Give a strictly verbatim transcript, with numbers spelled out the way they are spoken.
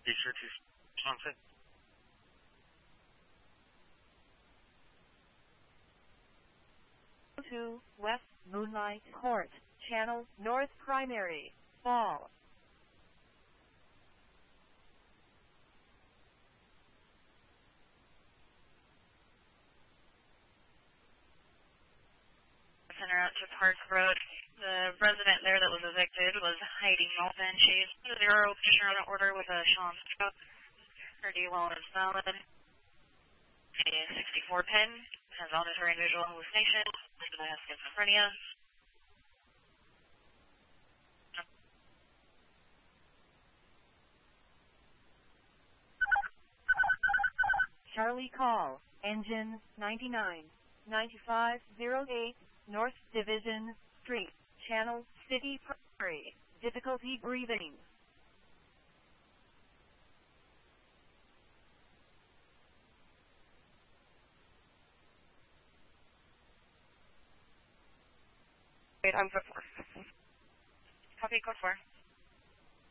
Be sure to sponsor. To West Moonlight Court, Channel North Primary, Fall. Center out to Park Road. The resident there that was evicted was Heidi Malton. She's a zero petitioner on order with a Sean Scott. Her D loan is valid. A sixty-four pin has auditory and visual hallucination. Has schizophrenia. Charlie call, engine ninety-nine, ninety-five oh eight, North Division Street, Channel City Prairie, difficulty breathing. Wait, I'm code four. Copy, code four.